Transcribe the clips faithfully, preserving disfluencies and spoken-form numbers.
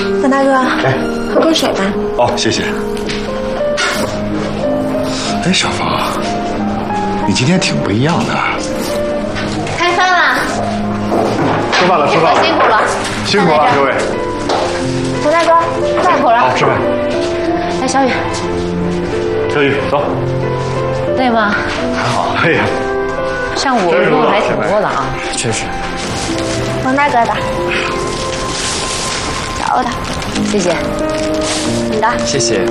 方大哥， 哎， 喝口水吧。 哦，谢谢。哎，小芳，你今天挺不一样的。 开饭了。 吃饭了，吃饭了。 辛苦了， 辛苦了，各位。 方大哥，辛苦了。 好，吃饭。 来，小雨。 小雨，走。 累吗？ 还好。哎呀， 上午任务还挺多的啊。 确实。 方大哥的。小欧的，谢谢。你的。 谢谢。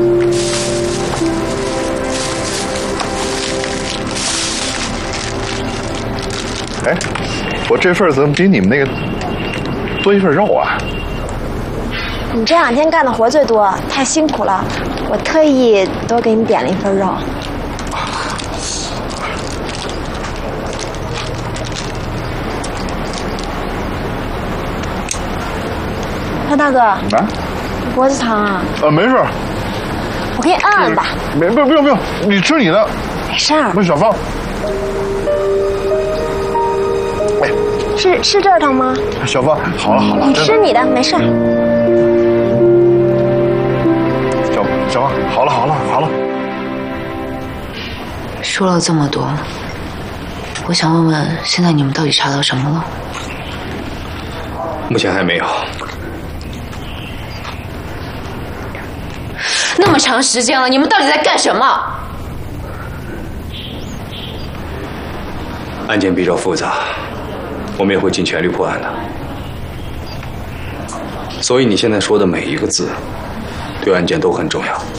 哎，我这份怎么比你们那个多一份肉啊？ 你这两天干的活最多，太辛苦了，我特意多给你点了一份肉。潘大哥， 啊？ 脖子疼啊？ 呃，没事。 我给你按按吧。 没，不用不用不用，你吃你的。 没事儿。 不是小芳。哎， 是是这儿疼吗？ 小芳，好了好了。 你吃你的，没事儿。 小小芳，好了好了好了。 说了这么多，我想问问，现在你们到底查到什么了？ 目前还没有。 那么长时间了，你们到底在干什么？ 案件比较复杂，我们也会尽全力破案的。所以你现在说的每一个字，对案件都很重要。